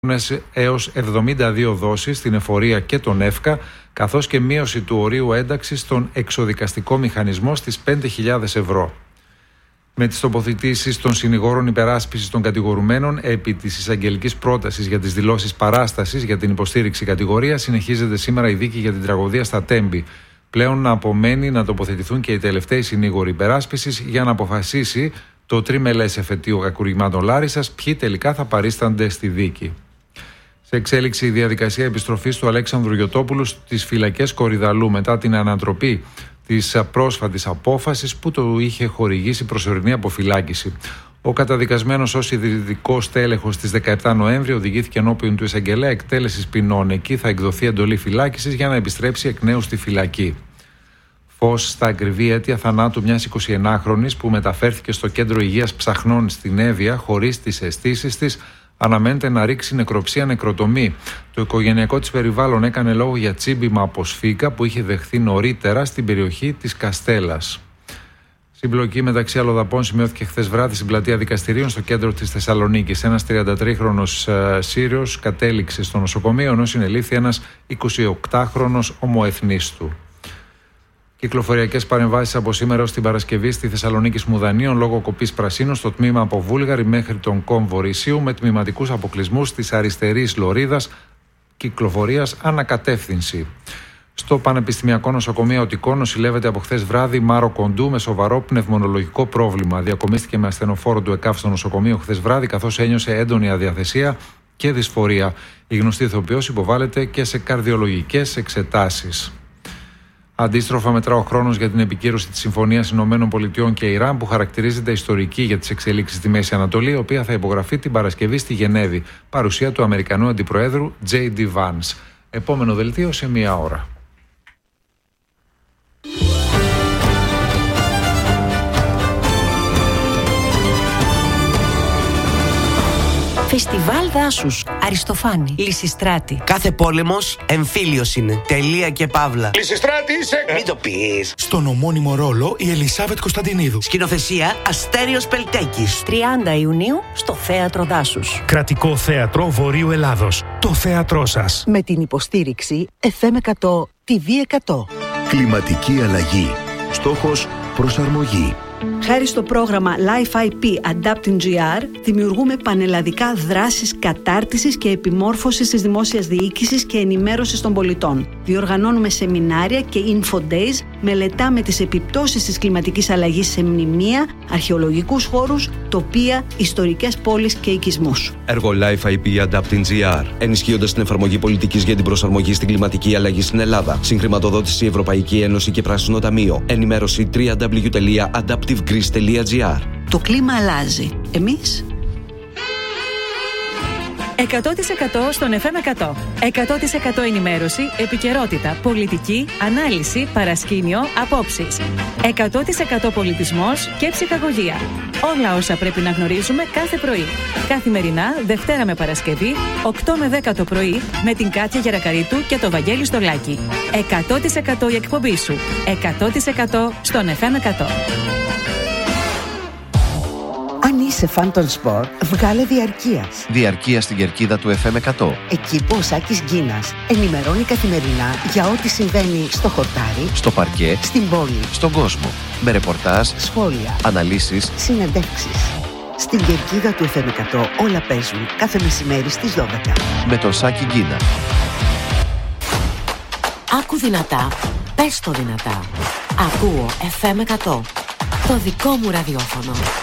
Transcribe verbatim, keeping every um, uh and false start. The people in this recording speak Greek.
έως εβδομήντα δύο δόσεις στην εφορία και τον ΕΦΚΑ, καθώς και μείωση του ορίου ένταξης στον εξοδικαστικό μηχανισμό στις πέντε χιλιάδες ευρώ. Με τις τοποθετήσεις των συνηγόρων υπεράσπισης των κατηγορουμένων επί της εισαγγελικής πρότασης για τις δηλώσεις παράστασης για την υποστήριξη κατηγορίας, συνεχίζεται σήμερα η δίκη για την τραγωδία στα Τέμπη. Πλέον απομένει να τοποθετηθούν και οι τελευταίοι συνήγοροι υπεράσπισης για να αποφασίσει το τριμελές εφετείο κακουργημάτων Λάρισσας ποιοι τελικά θα παρίστανται στη δίκη. Σε εξέλιξη η διαδικασία επιστροφής του Αλέξανδρου Γιωτόπουλου στις φυλακές Κορυδαλλού μετά την ανατροπή της πρόσφατης απόφασης που του είχε χορηγήσει προσωρινή αποφυλάκηση. Ο καταδικασμένος ως ιδρυτικός τέλεχος στις δεκαεπτά Νοέμβρη οδηγήθηκε ενώπιον του εισαγγελέα εκτέλεσης ποινών. Εκεί θα εκδοθεί εντολή φυλάκισης για να επιστρέψει εκ νέου στη φυλακή. Φως στα ακριβή αίτια θανάτου μιας εικοσιενάχρονης που μεταφέρθηκε στο κέντρο υγείας Ψαχνών στην Εύβοια χωρίς τις αισθήσεις της, αναμένεται να ρίξει νεκροψία νεκροτομή. Το οικογενειακό της περιβάλλον έκανε λόγο για τσίμπημα από σφίκα που είχε δεχθεί νωρίτερα στην περιοχή της Καστέλας. Συμπλοκή μεταξύ αλλοδαπών σημειώθηκε χθες βράδυ στην πλατεία δικαστηρίων στο κέντρο της Θεσσαλονίκης. Ένας τριαντατρίχρονος Σύριος κατέληξε στο νοσοκομείο, ενώ συνελήφθη ένας εικοσιοκτάχρονος ομοεθνής του. Κυκλοφοριακές παρεμβάσεις από σήμερα ως την Παρασκευή στη Θεσσαλονίκη Σμουδανίων λόγω κοπής πρασίνου στο τμήμα από Βούλγαρη μέχρι τον κόμβο Ρησίου, με τμηματικούς αποκλεισμούς της αριστερής λωρίδας κυκλοφορίας ανακατεύθυνση. Στο Πανεπιστημιακό Νοσοκομείο Οττικών νοσηλεύεται από χθες βράδυ Μάρο Κοντού με σοβαρό πνευμονολογικό πρόβλημα. Διακομίστηκε με ασθενοφόρο του ΕΚΑΒ στο νοσοκομείο χθες βράδυ, καθώς ένιωσε έντονη αδιαθεσία και δυσφορία. Η γνωστή ηθοποιός υποβάλλεται και σε καρδιολογικές εξετάσεις. Αντίστροφα, μετρά ο χρόνος για την επικύρωση της Συμφωνίας Ηνωμένων Πολιτειών και Ιράν, που χαρακτηρίζεται ιστορική για τις εξελίξεις στη Μέση Ανατολή, η οποία θα υπογραφεί την Παρασκευή στη Γενέβη. Παρουσία του Αμερικανού Αντιπροέδρου τζέι ντι Vance. Επόμενο δελτίο σε μία ώρα. Φεστιβάλ δάσους, Αριστοφάνη, Λυσιστράτη. Κάθε πόλεμος εμφύλιος είναι. Τελεία και παύλα. Λυσιστράτη είσαι! Μην το πεις. Στον ομώνυμο ρόλο η Ελισάβετ Κωνσταντινίδου. Σκηνοθεσία Αστέριος Πελτέκης. τριάντα Ιουνίου στο Θέατρο Δάσους. Κρατικό Θέατρο Βορείου Ελλάδος. Το θέατρό σας. Με την υποστήριξη εφ εμ εκατό, τι βι εκατό. Κλιματική αλλαγή. Στόχος προσαρμογή. Χάρη στο πρόγραμμα Life άι πι Adapting τζι αρ, δημιουργούμε πανελλαδικά δράσεις κατάρτισης και επιμόρφωσης της δημόσιας διοίκησης και ενημέρωσης των πολιτών. Διοργανώνουμε σεμινάρια και info days, μελετάμε τις επιπτώσεις της κλιματικής αλλαγής σε μνημεία, αρχαιολογικούς χώρους, τοπία, ιστορικές πόλεις και οικισμούς. Έργο Life άι πι Adapting τζι αρ, ενισχύοντας την εφαρμογή πολιτικής για την προσαρμογή στην κλιματική αλλαγή στην Ελλάδα. Συγχρηματοδότηση Ευρωπαϊκή Ένωση και Πράσινο Ταμείο. Ενημέρωση double-u double-u double-u τελεία adaptive greece τελεία τζι αρ. Το κλίμα αλλάζει. Εμείς εκατό τοις εκατό στον εφ εμ εκατό. εκατό τοις εκατό ενημέρωση, επικαιρότητα, πολιτική, ανάλυση, παρασκήνιο, απόψεις. εκατό τοις εκατό πολιτισμός και ψυχαγωγία. Όλα όσα πρέπει να γνωρίζουμε κάθε πρωί. Καθημερινά, Δευτέρα με Παρασκευή, οκτώ με δέκα το πρωί, με την Κάτια Γερακαρίτου και το Βαγγέλη Στολάκη. εκατό τοις εκατό η εκπομπή σου. εκατό τοις εκατό στον εφ εμ εκατό. Αν είσαι φαν των σπορ, βγάλε διαρκείας. Διαρκεία στην κερκίδα του εφ εμ εκατό. Εκεί που ο Σάκης Γκίνας ενημερώνει καθημερινά για ό,τι συμβαίνει στο χορτάρι, στο παρκέ, στην πόλη, στον κόσμο. Με ρεπορτάζ, σχόλια, αναλύσεις, συνεντεύξεις. Στην κερκίδα του εφ εμ εκατό όλα παίζουν κάθε μεσημέρι στις δώδεκα. Με τον Σάκη Γκίνα. Άκου δυνατά, πες το δυνατά. Ακούω εφ εμ εκατό. Το δικό μου ραδιόφωνο.